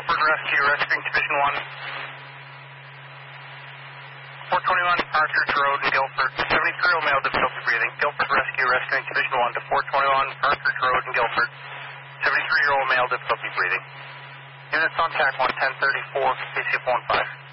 Guilford Rescue, rescuing Division 1. 421 Partridge Road in Guilford. 73-year-old male, difficulty breathing. Guilford Rescue, rescuing Division 1 to 421 Partridge Road in Guilford. 73-year-old male, difficulty breathing. Units on TAC 11034, KCF 15.